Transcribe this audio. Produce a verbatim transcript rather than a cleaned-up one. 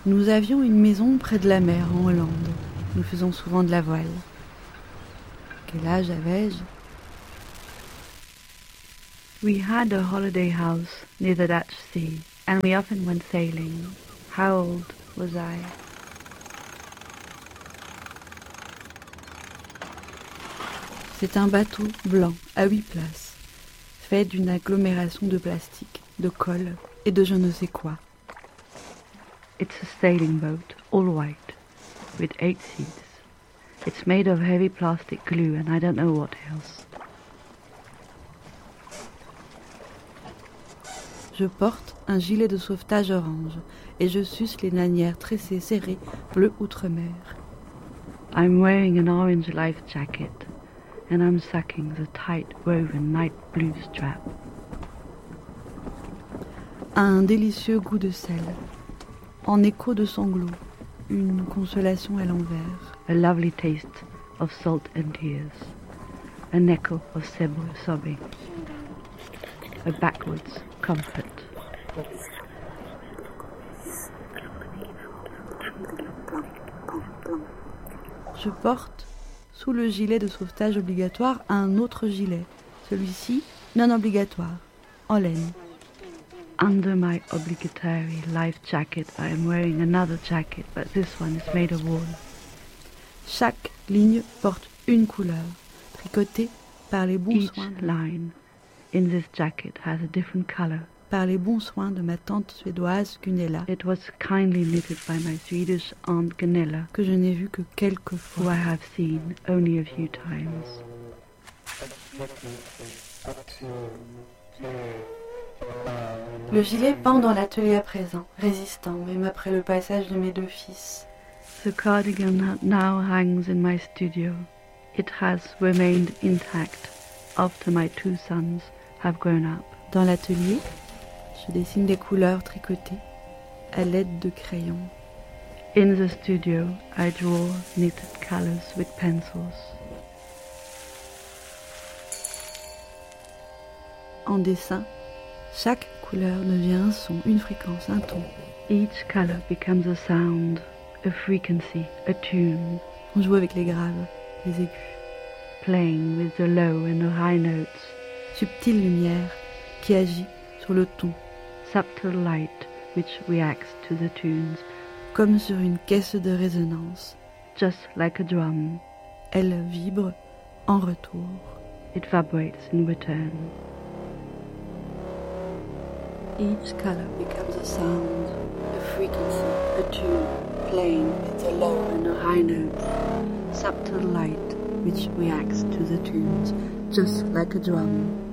Nous avions une maison près de la mer en Hollande. Nous faisons souvent de la voile. Quel âge avais-je? We had a holiday house near the Dutch sea, and we often went sailing. How old was I? C'est un bateau blanc à huit places, fait d'une agglomération de plastique, de colle et de je ne sais quoi. It's a sailing boat, all white, with eight seats. It's made of heavy plastic glue and I don't know what else. Je porte un gilet de sauvetage orange et je suce les lanières tressées serrées bleu outre-mer. I'm wearing an orange life jacket and I'm sucking the tight woven night blue strap. Un délicieux goût de sel, en écho de sanglots, une consolation à l'envers. A lovely taste of salt and tears, an echo of sebo sobbing, a backwards comfort. Je porte, sous le gilet de sauvetage obligatoire, un autre gilet, celui-ci non obligatoire, en laine. Under my obligatory life jacket, I am wearing another jacket, but this one is made of wool. Chaque ligne porte une couleur, tricotée par les bons Each soins. line in this jacket has a different color. Par les bons soins de ma tante suédoise Gunilla, It was kindly knitted by my Swedish aunt Gunilla, que je n'ai vue que quelques who fois. I have seen only a few times. Le gilet pend dans l'atelier à présent, résistant même après le passage de mes deux fils. The cardigan now hangs in my studio. It has remained intact after my two sons have grown up. Dans l'atelier, je dessine des couleurs tricotées à l'aide de crayons. In the studio, I draw knitted colors with pencils. En dessin, chaque couleur devient un son, une fréquence, un ton. Each color becomes a sound, a frequency, a tune, On joue avec les graves, les aigus. playing with the low and the high notes. Subtile lumière qui agit sur le ton, Subtle light which reacts to the tunes, comme sur une caisse de résonance. just like a drum. Elle vibre en retour. It vibrates in return. Each color becomes a sound, a frequency, a tune, playing with the low and the high notes. Subtle light which reacts to the tunes, just like a drum.